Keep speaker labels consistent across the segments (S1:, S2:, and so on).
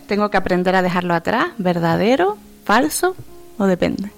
S1: ¿Tengo que aprender a dejarlo atrás? ¿Verdadero? ¿Falso? ¿O depende?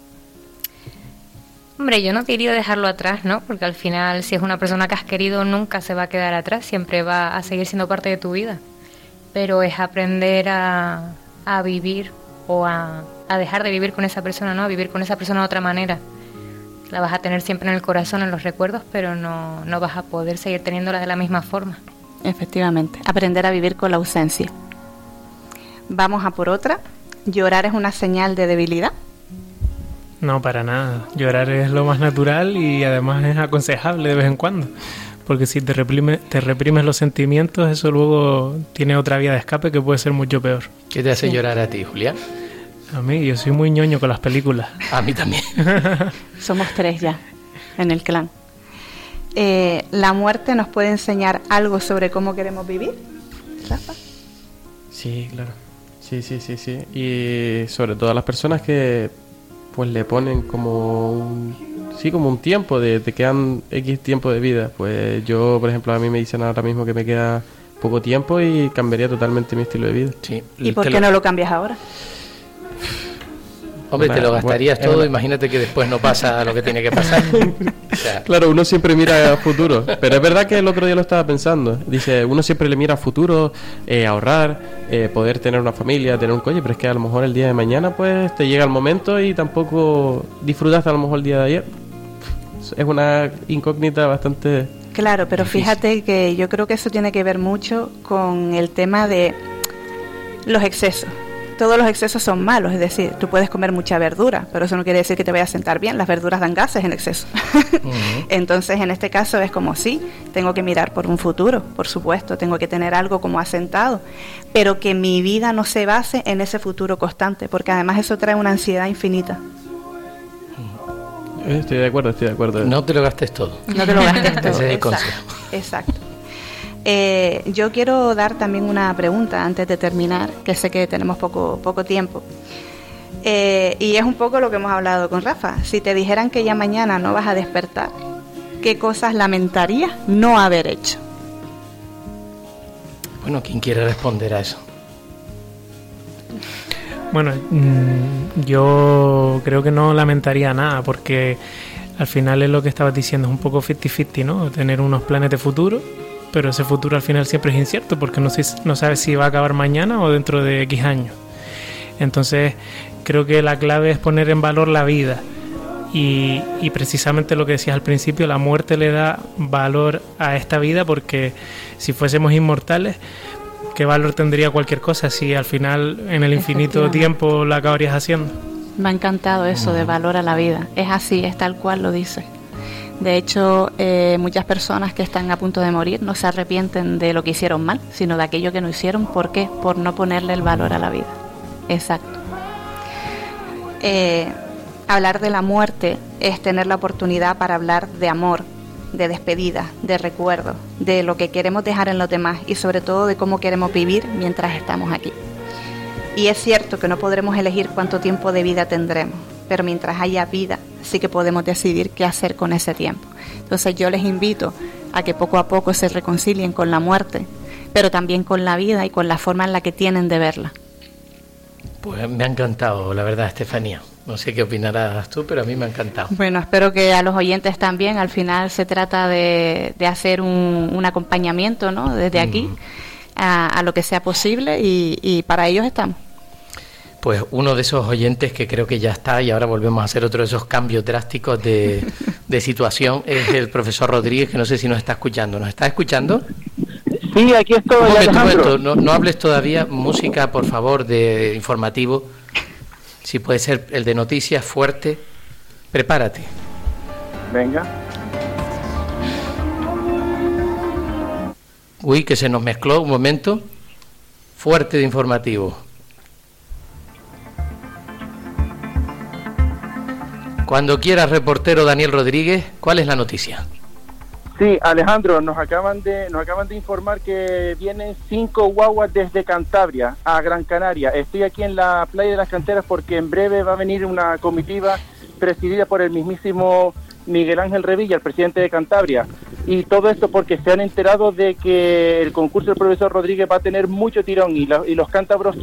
S2: Hombre, yo no te diría dejarlo atrás, ¿no? Porque al final, si es una persona que has querido, nunca se va a quedar atrás, siempre va a seguir siendo parte de tu vida. Pero es aprender a vivir o a dejar de vivir con esa persona, ¿no? A vivir con esa persona de otra manera. La vas a tener siempre en el corazón, en los recuerdos, pero no vas a poder seguir teniéndola de la misma forma.
S1: Efectivamente, aprender a vivir con la ausencia. Vamos a por otra. ¿Llorar es una señal de debilidad?
S3: No, para nada. Llorar es lo más natural y además es aconsejable de vez en cuando. Porque si te reprimes los sentimientos, eso luego tiene otra vía de escape que puede ser mucho peor.
S4: ¿Qué te hace llorar a ti, Julián?
S3: A mí, yo soy muy ñoño con las películas.
S4: A mí también.
S1: Somos 3 ya, en el clan. ¿La muerte nos puede enseñar algo sobre cómo queremos vivir, Rafa?
S5: Sí, claro. Sí. Y sobre todo a las personas que pues le ponen como un tiempo de te quedan X tiempo de vida. Pues yo, por ejemplo, a mí me dicen ahora mismo que me queda poco tiempo y cambiaría totalmente mi estilo de vida.
S4: Sí.
S1: ¿Y por qué no lo cambias ahora?
S4: Hombre, te lo gastarías todo, imagínate que después no pasa lo que tiene que pasar. O sea,
S5: claro, uno siempre mira a futuro, pero es verdad que el otro día lo estaba pensando. Dice, uno siempre le mira a futuro, ahorrar, poder tener una familia, tener un coche, pero es que a lo mejor el día de mañana pues te llega el momento y tampoco disfrutaste a lo mejor el día de ayer. Es una incógnita bastante...
S1: Claro, pero
S5: difícil.
S1: Fíjate que yo creo que eso tiene que ver mucho con el tema de los excesos. Todos los excesos son malos, es decir, tú puedes comer mucha verdura, pero eso no quiere decir que te vaya a sentar bien. Las verduras dan gases en exceso. Uh-huh. Entonces, en este caso es como sí, tengo que mirar por un futuro, por supuesto, tengo que tener algo como asentado, pero que mi vida no se base en ese futuro constante, porque además eso trae una ansiedad infinita.
S5: Estoy de acuerdo.
S4: No te lo gastes todo.
S1: No te lo gastes todo.
S4: Ese es el consejo.
S1: Exacto. Yo quiero dar también una pregunta antes de terminar, que sé que tenemos poco tiempo. Y es un poco lo que hemos hablado con Rafa. Si te dijeran que ya mañana no vas a despertar, ¿qué cosas lamentarías no haber hecho?
S4: Bueno, ¿quién quiere responder a eso?
S3: Bueno, yo creo que no lamentaría nada, porque al final es lo que estabas diciendo, es un poco 50-50, ¿no? Tener unos planes de futuro, pero ese futuro al final siempre es incierto, porque no sabes si va a acabar mañana o dentro de X años. Entonces, creo que la clave es poner en valor la vida. Y precisamente lo que decías al principio, la muerte le da valor a esta vida, porque si fuésemos inmortales, ¿qué valor tendría cualquier cosa si al final en el infinito tiempo la acabarías haciendo?
S1: Me ha encantado eso de valor a la vida. Es así, es tal cual lo dice. De hecho, muchas personas que están a punto de morir no se arrepienten de lo que hicieron mal, sino de aquello que no hicieron. ¿Por qué? Por no ponerle el valor a la vida. Exacto. Hablar de la muerte es tener la oportunidad para hablar de amor, de despedida, de recuerdo, de lo que queremos dejar en los demás y sobre todo de cómo queremos vivir mientras estamos aquí. Y es cierto que no podremos elegir cuánto tiempo de vida tendremos, pero mientras haya vida sí que podemos decidir qué hacer con ese tiempo. Entonces yo les invito a que poco a poco se reconcilien con la muerte, pero también con la vida y con la forma en la que tienen de verla.
S4: Pues me ha encantado, la verdad, Estefanía. No sé qué opinarás tú, pero a mí me ha encantado.
S1: Bueno, espero que a los oyentes también. Al final se trata de hacer un acompañamiento, ¿no? Desde aquí a lo que sea posible y para ellos estamos.
S4: Pues uno de esos oyentes que creo que ya está y ahora volvemos a hacer otro de esos cambios drásticos de situación es el profesor Rodríguez, que no sé si nos está escuchando. ¿Nos está escuchando?
S6: Sí, aquí estoy, Alejandro.
S4: No hables todavía. Música, por favor, de informativo. Si puede ser el de noticias, fuerte. Prepárate.
S6: Venga.
S4: Uy, que se nos mezcló un momento. Fuerte de informativo. Cuando quieras, reportero Daniel Rodríguez, ¿cuál es la noticia?
S6: Sí, Alejandro, nos acaban de informar que vienen 5 guaguas desde Cantabria a Gran Canaria. Estoy aquí en la playa de las Canteras porque en breve va a venir una comitiva presidida por el mismísimo Miguel Ángel Revilla, el presidente de Cantabria. Y todo esto porque se han enterado de que el concurso del profesor Rodríguez va a tener mucho tirón y los cántabros